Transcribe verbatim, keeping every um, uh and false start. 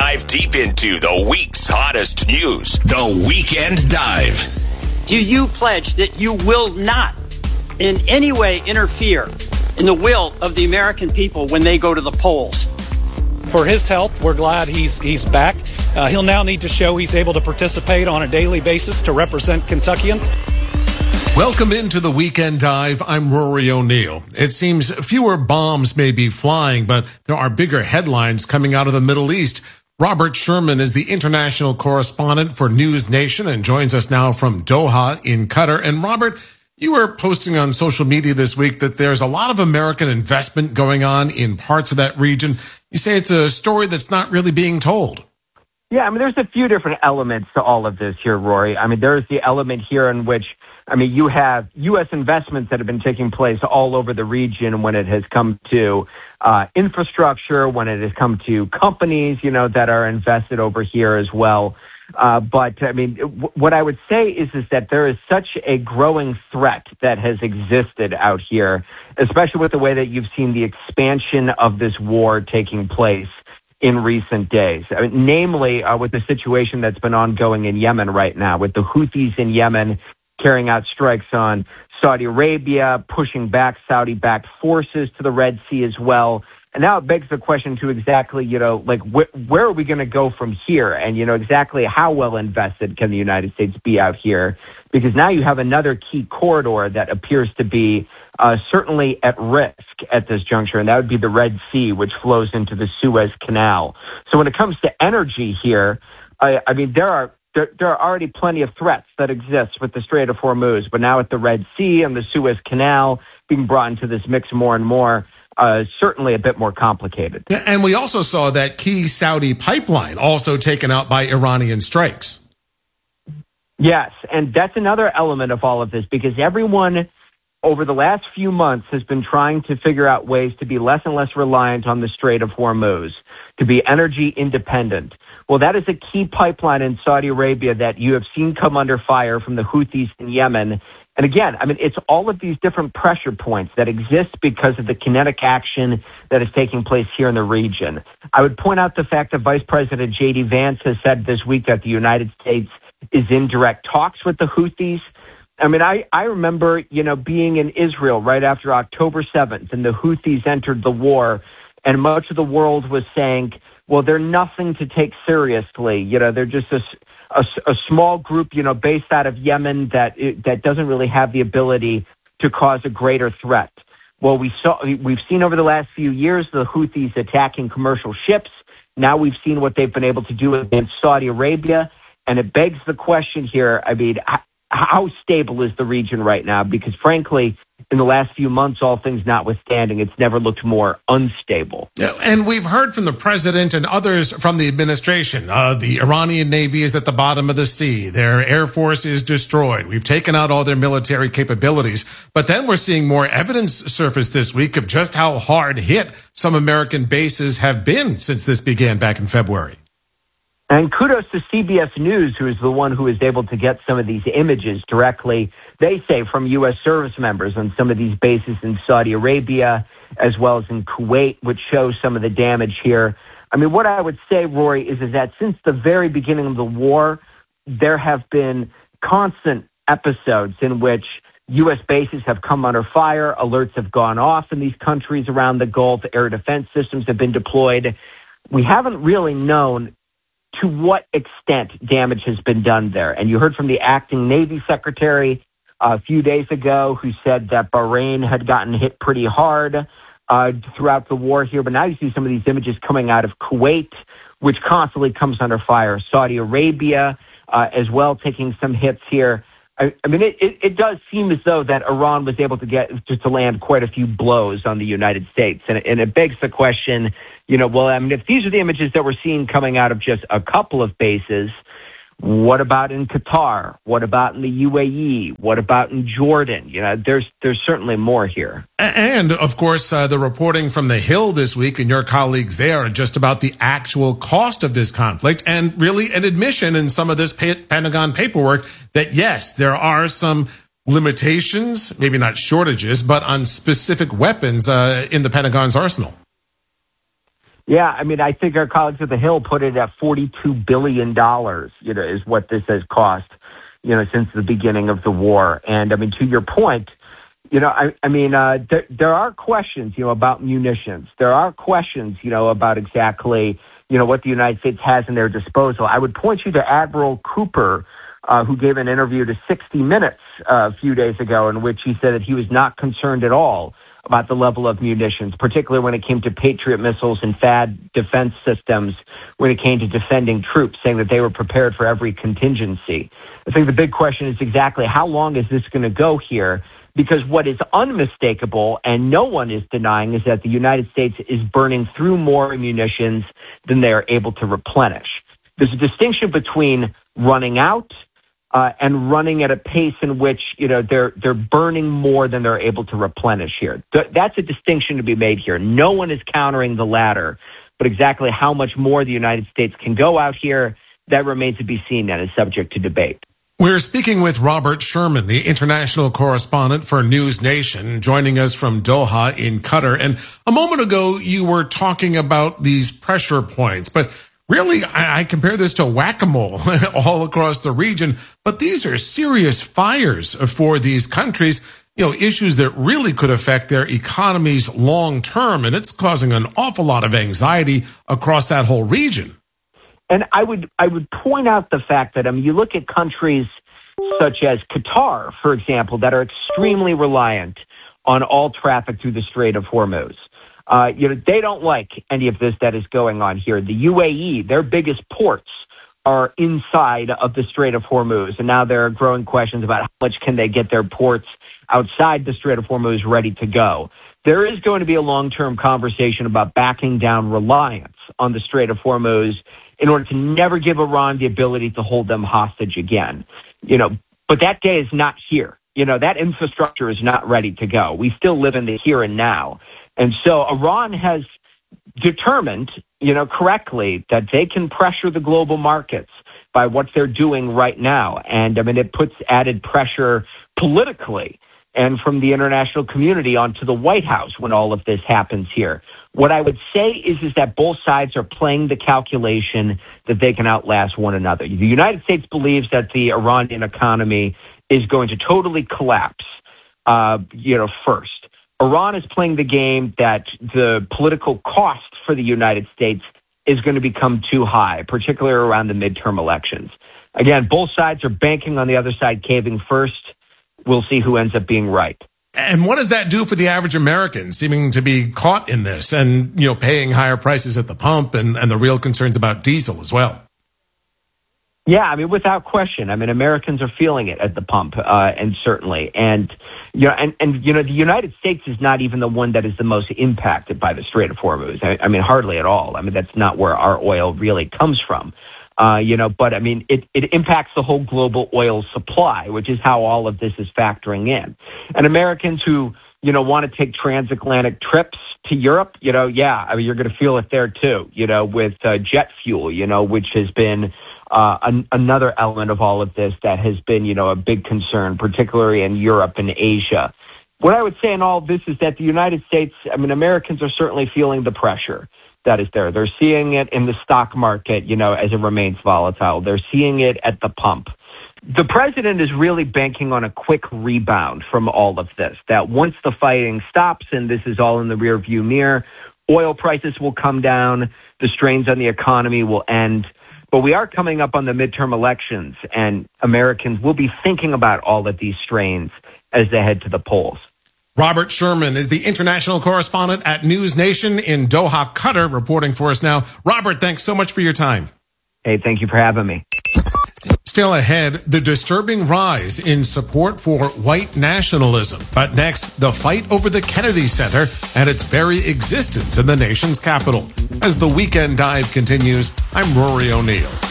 dive deep into the week's hottest news. The Weekend Dive. Do you pledge that you will not in any way interfere in the will of the American people when they go to the polls? For his health, we're glad he's he's back. Uh, he'll now need to show he's able to participate on a daily basis to represent Kentuckians. Welcome into the Weekend Dive. I'm Rory O'Neill. It seems fewer bombs may be flying, but there are bigger headlines coming out of the Middle East. Robert Sherman is the international correspondent for News Nation and joins us now from Doha in Qatar. And Robert, you were posting on social media this week that there's a lot of American investment going on in parts of that region. You say it's a story that's not really being told. Yeah, I mean, there's a few different elements to all of this here, Rory. I mean, there's the element here in which, I mean, you have U S investments that have been taking place all over the region when it has come to uh, infrastructure, when it has come to companies, you know, that are invested over here as well. Uh, but, I mean, w- what I would say is, is that there is such a growing threat that has existed out here, especially with the way that you've seen the expansion of this war taking place in recent days. I mean, namely, uh, with the situation that's been ongoing in Yemen right now, with the Houthis in Yemen carrying out strikes on Saudi Arabia, pushing back Saudi-backed forces to the Red Sea as well. And now it begs the question to exactly, you know, like, wh- where are we going to go from here? And, you know, exactly how well invested can the United States be out here? Because now you have another key corridor that appears to be uh, certainly at risk at this juncture, and that would be the Red Sea, which flows into the Suez Canal. So when it comes to energy here, I, I mean, there are there, there are already plenty of threats that exist with the Strait of Hormuz, but now with the Red Sea and the Suez Canal being brought into this mix more and more, Uh, certainly a bit more complicated. And we also saw that key Saudi pipeline also taken out by Iranian strikes. Yes, and that's another element of all of this, because everyone over the last few months has been trying to figure out ways to be less and less reliant on the Strait of Hormuz, to be energy independent. Well, that is a key pipeline in Saudi Arabia that you have seen come under fire from the Houthis in Yemen. And again, I mean, it's all of these different pressure points that exist because of the kinetic action that is taking place here in the region. I would point out the fact that Vice President J D Vance has said this week that the United States is in direct talks with the Houthis. I mean, I, I remember, you know, being in Israel right after October seventh, and the Houthis entered the war, and much of the world was saying, well, they're nothing to take seriously. You know, they're just a, a, a small group, you know, based out of Yemen that that doesn't really have the ability to cause a greater threat. Well, we saw, we've seen over the last few years the Houthis attacking commercial ships. Now we've seen what they've been able to do against Saudi Arabia. And it begs the question here, I mean, how stable is the region right now? Because frankly, in the last few months, all things notwithstanding, it's never looked more unstable. And we've heard from the president and others from the administration. Uh, the Iranian Navy is at the bottom of the sea. Their air force is destroyed. We've taken out all their military capabilities. But then we're seeing more evidence surface this week of just how hard hit some American bases have been since this began back in February. And kudos to C B S News, who is the one who is able to get some of these images directly, they say, from U S service members on some of these bases in Saudi Arabia, as well as in Kuwait, which shows some of the damage here. I mean, what I would say, Rory, is, is that since the very beginning of the war, there have been constant episodes in which U S bases have come under fire, alerts have gone off in these countries around the Gulf, air defense systems have been deployed. We haven't really known to what extent damage has been done there. And you heard from the acting Navy Secretary a few days ago who said that Bahrain had gotten hit pretty hard uh, throughout the war here. But now you see some of these images coming out of Kuwait, which constantly comes under fire. Saudi Arabia uh, as well taking some hits here. I, I mean, it, it, it does seem as though that Iran was able to get just to land quite a few blows on the United States. And, and it begs the question, you know, well, I mean, if these are the images that we're seeing coming out of just a couple of bases, what about in Qatar? What about in the U A E? What about in Jordan? You know, there's there's certainly more here. And, of course, uh, the reporting from The Hill this week and your colleagues there are just about the actual cost of this conflict and really an admission in some of this Pentagon paperwork that, yes, there are some limitations, maybe not shortages, but on specific weapons uh, in the Pentagon's arsenal. Yeah, I mean, I think our colleagues at the Hill put it at forty-two billion dollars, you know, is what this has cost, you know, since the beginning of the war. And I mean, to your point, you know, I, I mean, uh, there, there are questions, you know, about munitions. There are questions, you know, about exactly, you know, what the United States has in their disposal. I would point you to Admiral Cooper, uh, who gave an interview to sixty minutes uh, a few days ago, in which he said that he was not concerned at all about the level of munitions, particularly when it came to Patriot missiles and T H A A D defense systems, when it came to defending troops, saying that they were prepared for every contingency. I think the big question is exactly how long is this going to go here? Because what is unmistakable, and no one is denying, is that the United States is burning through more munitions than they are able to replenish. There's a distinction between running out Uh, and running at a pace in which, you know, they're they're burning more than they're able to replenish here. Th- that's a distinction to be made here. No one is countering the latter, but exactly how much more the United States can go out here, that remains to be seen and is subject to debate. We're speaking with Robert Sherman, the international correspondent for News Nation, joining us from Doha in Qatar. And a moment ago, you were talking about these pressure points, but really, I, I compare this to whack-a-mole all across the region, but these are serious fires for these countries, you know, issues that really could affect their economies long term, and it's causing an awful lot of anxiety across that whole region. And I would I would point out the fact that, I mean, you look at countries such as Qatar, for example, that are extremely reliant on all traffic through the Strait of Hormuz. Uh, you know, they don't like any of this that is going on here. The U A E, their biggest ports are inside of the Strait of Hormuz. And now there are growing questions about how much can they get their ports outside the Strait of Hormuz ready to go. There is going to be a long-term conversation about backing down reliance on the Strait of Hormuz in order to never give Iran the ability to hold them hostage again. You know, but that day is not here. You know, that infrastructure is not ready to go. We still live in the here and now. And so Iran has determined, you know, correctly that they can pressure the global markets by what they're doing right now. And I mean, it puts added pressure politically and from the international community onto the White House when all of this happens here. What I would say is, is that both sides are playing the calculation that they can outlast one another. The United States believes that the Iranian economy is going to totally collapse, uh, you know, first. Iran is playing the game that the political cost for the United States is going to become too high, particularly around the midterm elections. Again, both sides are banking on the other side caving first. We'll see who ends up being right. And what does that do for the average American, seeming to be caught in this and, you know, paying higher prices at the pump and, and the real concerns about diesel as well? Yeah, I mean, without question. I mean, Americans are feeling it at the pump, uh, and certainly. And, you know, and, and, you know, the United States is not even the one that is the most impacted by the Strait of Hormuz. I, I mean, hardly at all. I mean, that's not where our oil really comes from. Uh, you know, but I mean, it, it impacts the whole global oil supply, which is how all of this is factoring in. And Americans who, you know, want to take transatlantic trips to Europe, you know, yeah, I mean, you're going to feel it there too, you know, with uh, jet fuel, you know, which has been uh, an, another element of all of this that has been, you know, a big concern, particularly in Europe and Asia. What I would say in all of this is that the United States, I mean, Americans are certainly feeling the pressure that is there. They're seeing it in the stock market, you know, as it remains volatile. They're seeing it at the pump. The president is really banking on a quick rebound from all of this, that once the fighting stops and this is all in the rearview mirror, oil prices will come down, the strains on the economy will end. But we are coming up on the midterm elections, and Americans will be thinking about all of these strains as they head to the polls. Robert Sherman is the international correspondent at News Nation in Doha, Qatar, reporting for us now. Robert, thanks so much for your time. Hey, thank you for having me. Still ahead, the disturbing rise in support for white nationalism. But next, the fight over the Kennedy Center and its very existence in the nation's capital. As the Weekend Dive continues, I'm Rory O'Neill.